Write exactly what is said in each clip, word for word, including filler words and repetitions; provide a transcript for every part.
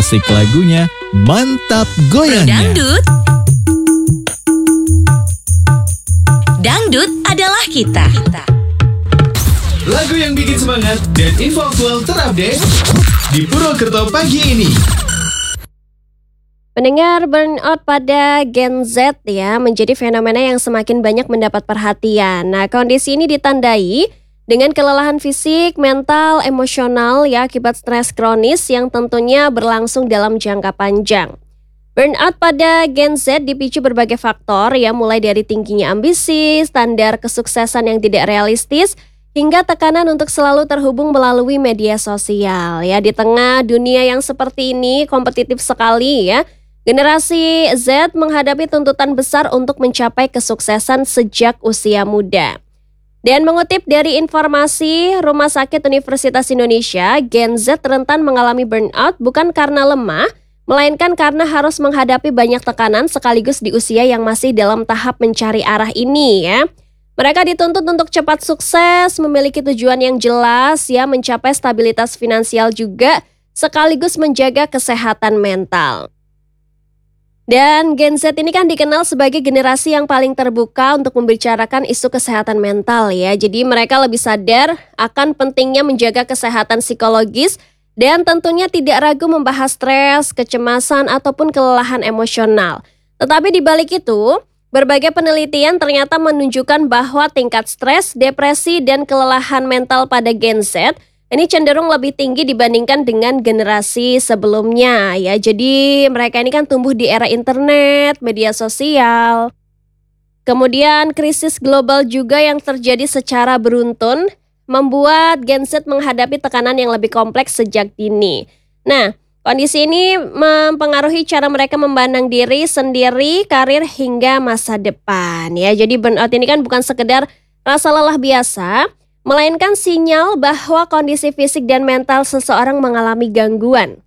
asik lagunya, mantap goyangnya. Dangdut. Dangdut adalah kita. Lagu yang bikin semangat dan info aktual terupdate di Purwokerto pagi ini. Pendengar, burnout pada Gen Z ya menjadi fenomena yang semakin banyak mendapat perhatian. Nah, kondisi ini ditandai dengan kelelahan fisik, mental, emosional ya akibat stres kronis yang tentunya berlangsung dalam jangka panjang. Burnout pada Gen Z dipicu berbagai faktor ya, mulai dari tingginya ambisi, standar kesuksesan yang tidak realistis, hingga tekanan untuk selalu terhubung melalui media sosial ya. Di tengah dunia yang seperti ini kompetitif sekali ya, generasi Z menghadapi tuntutan besar untuk mencapai kesuksesan sejak usia muda. Dan mengutip dari informasi Rumah Sakit Universitas Indonesia, Gen Z rentan mengalami burnout bukan karena lemah, melainkan karena harus menghadapi banyak tekanan sekaligus di usia yang masih dalam tahap mencari arah ini ya. Mereka dituntut untuk cepat sukses, memiliki tujuan yang jelas ya, mencapai stabilitas finansial juga, sekaligus menjaga kesehatan mental. Dan Gen Z ini kan dikenal sebagai generasi yang paling terbuka untuk membicarakan isu kesehatan mental ya. Jadi mereka lebih sadar akan pentingnya menjaga kesehatan psikologis dan tentunya tidak ragu membahas stres, kecemasan, ataupun kelelahan emosional. Tetapi di balik itu, berbagai penelitian ternyata menunjukkan bahwa tingkat stres, depresi, dan kelelahan mental pada Gen Z ini cenderung lebih tinggi dibandingkan dengan generasi sebelumnya ya. Jadi mereka ini kan tumbuh di era internet, media sosial. Kemudian krisis global juga yang terjadi secara beruntun membuat Gen Z menghadapi tekanan yang lebih kompleks sejak dini. Nah, kondisi ini mempengaruhi cara mereka memandang diri sendiri, karir, hingga masa depan ya. Jadi burnout ini kan bukan sekedar rasa lelah biasa, melainkan sinyal bahwa kondisi fisik dan mental seseorang mengalami gangguan.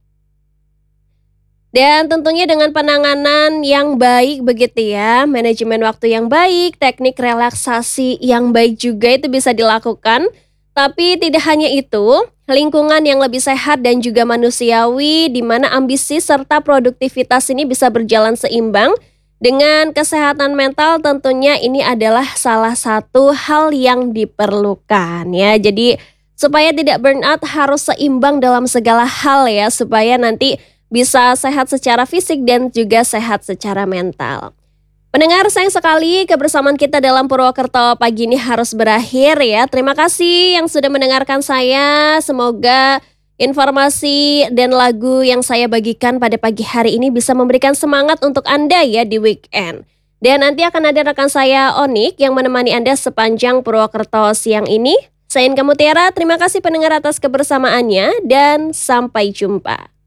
Dan tentunya dengan penanganan yang baik begitu ya, manajemen waktu yang baik, teknik relaksasi yang baik juga itu bisa dilakukan. Tapi tidak hanya itu, lingkungan yang lebih sehat dan juga manusiawi di mana ambisi serta produktivitas ini bisa berjalan seimbang dengan kesehatan mental, tentunya ini adalah salah satu hal yang diperlukan ya. Jadi supaya tidak burnout harus seimbang dalam segala hal ya, supaya nanti bisa sehat secara fisik dan juga sehat secara mental. Pendengar, sayang sekali kebersamaan kita dalam Purwokerto pagi ini harus berakhir ya. Terima kasih yang sudah mendengarkan saya. Semoga informasi dan lagu yang saya bagikan pada pagi hari ini bisa memberikan semangat untuk Anda ya di weekend. Dan nanti akan ada rekan saya Onik yang menemani Anda sepanjang Purwokerto siang ini. Saya Inka Mutiara, terima kasih pendengar atas kebersamaannya dan sampai jumpa.